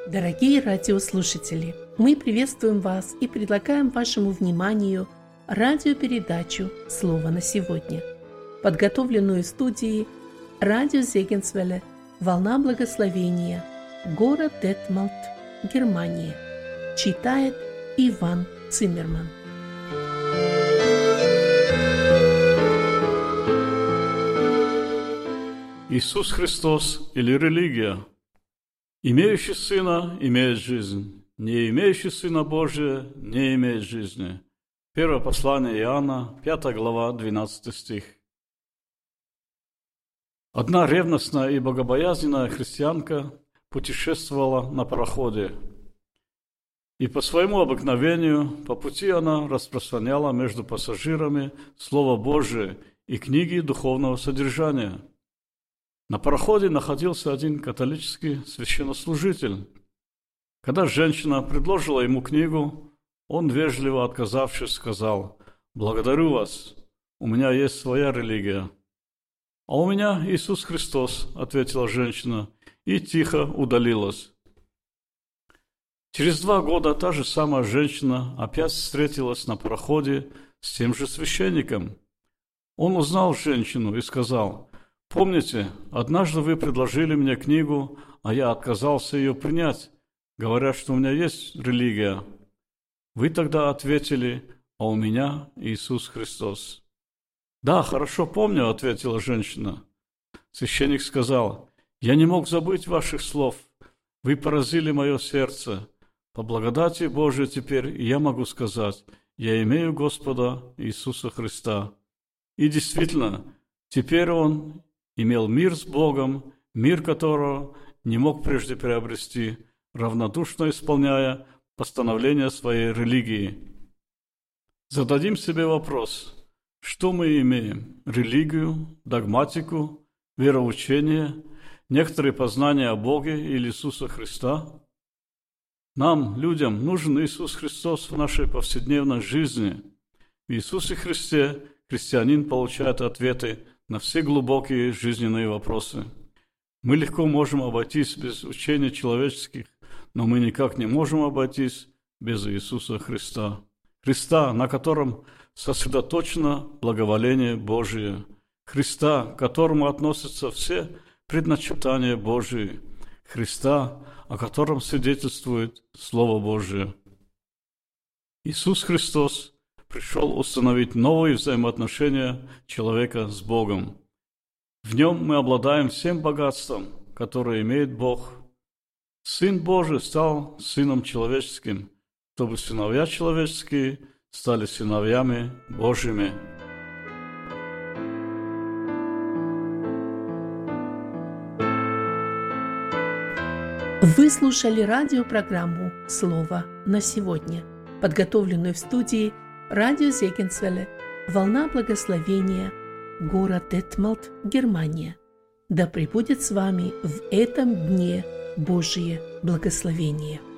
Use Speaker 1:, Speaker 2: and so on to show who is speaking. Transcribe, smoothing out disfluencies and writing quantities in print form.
Speaker 1: Дорогие радиослушатели, мы приветствуем вас и предлагаем вашему вниманию радиопередачу «Слово на сегодня», подготовленную студией радио Зегенсвелле «Волна благословения», город Детмалт, Германия. Читает Иван Циммерман.
Speaker 2: Иисус Христос или религия. Имеющий Сына имеет жизнь, не имеющий Сына Божия не имеет жизни. Первое послание Иоанна, 5 глава, 12 стих. Одна ревностная и богобоязненная христианка путешествовала на пароходе. И по своему обыкновению, по пути она распространяла между пассажирами Слово Божие и книги духовного содержания. На пароходе находился один католический священнослужитель. Когда женщина предложила ему книгу, он, вежливо отказавшись, сказал: «Благодарю вас, у меня есть своя религия». «А у меня Иисус Христос», — ответила женщина, и тихо удалилась. Через 2 года та же самая женщина опять встретилась на пароходе с тем же священником. Он узнал женщину и сказал: «Помните, однажды вы предложили мне книгу, а я отказался ее принять, говоря, что у меня есть религия. Вы тогда ответили: а у меня Иисус Христос». «Да, хорошо помню», — ответила женщина. Священник сказал: «Я не мог забыть ваших слов. Вы поразили мое сердце. По благодати Божией теперь я могу сказать: я имею Господа Иисуса Христа». И действительно, теперь он имел мир с Богом, мир которого не мог прежде приобрести, равнодушно исполняя постановления своей религии. Зададим себе вопрос: что мы имеем? Религию, догматику, вероучение, некоторые познания о Боге или Иисуса Христа? Нам, людям, нужен Иисус Христос в нашей повседневной жизни. В Иисусе Христе христианин получает ответы на все глубокие жизненные вопросы. Мы легко можем обойтись без учения человеческих, но мы никак не можем обойтись без Иисуса Христа. Христа, на котором сосредоточено благоволение Божие. Христа, к которому относятся все предначертания Божии. Христа, о котором свидетельствует Слово Божие. Иисус Христос пришел установить новые взаимоотношения человека с Богом. В нем мы обладаем всем богатством, которое имеет Бог. Сын Божий стал Сыном человеческим, чтобы сыновья человеческие стали сыновьями Божьими.
Speaker 1: Вы слушали радиопрограмму «Слово на сегодня», подготовленную в студии радио Зегенсвелле «Волна благословения», город Детмалт, Германия. Да пребудет с вами в этом дне Божие благословение.